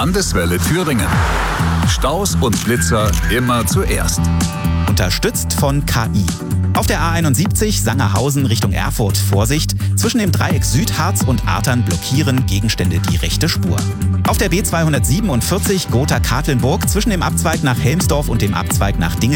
Landeswelle Thüringen. Staus und Blitzer immer zuerst. Unterstützt von KI. Auf der A71 Sangerhausen Richtung Erfurt Vorsicht. Zwischen dem Dreieck Südharz und Artern blockieren Gegenstände die rechte Spur. Auf der B247 Gotha-Katlenburg zwischen dem Abzweig nach Helmsdorf und dem Abzweig nach Dingel